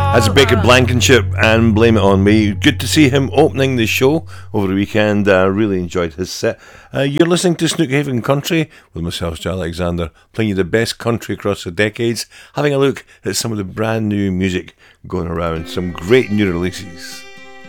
That's Baker Blankenship and Blame It On Me. Good to see him opening the show over the weekend. I really enjoyed his set. You're listening to Snookhaven Country with myself, Joe Alexander, playing you the best country across the decades, having a look at some of the brand new music going around, some great new releases.